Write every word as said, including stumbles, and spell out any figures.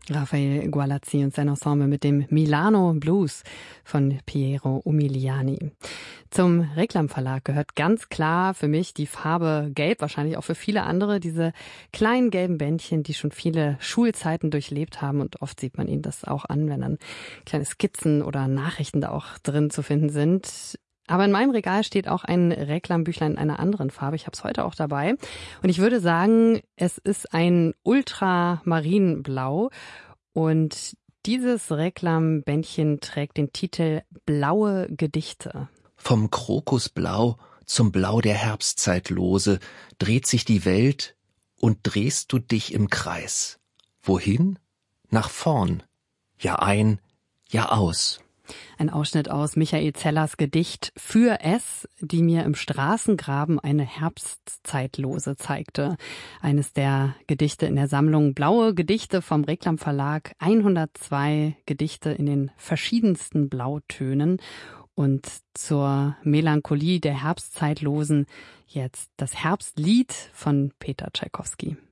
Raphael Gualazzi und sein Ensemble mit dem Milano Blues von Piero Umiliani. Zum Reklam Verlag gehört ganz klar für mich die Farbe Gelb, wahrscheinlich auch für viele andere, diese kleinen gelben Bändchen, die schon viele Schulzeiten durchlebt haben, und oft sieht man ihnen das auch an, wenn dann kleine Skizzen oder Nachrichten da auch drin zu finden sind. Aber in meinem Regal steht auch ein Reklambüchlein in einer anderen Farbe. Ich habe es heute auch dabei. Und ich würde sagen, es ist ein Ultramarinblau. Und dieses Reklambändchen trägt den Titel Blaue Gedichte. Vom Krokusblau zum Blau der Herbstzeitlose dreht sich die Welt und drehst du dich im Kreis. Wohin? Nach vorn. Ja ein, ja aus. Ein Ausschnitt aus Michael Zellers Gedicht Für es, die mir im Straßengraben eine Herbstzeitlose zeigte. Eines der Gedichte in der Sammlung Blaue Gedichte vom Reklam Verlag. hundertzwei Gedichte in den verschiedensten Blautönen. Und zur Melancholie der Herbstzeitlosen jetzt das Herbstlied von Peter Tschaikowski.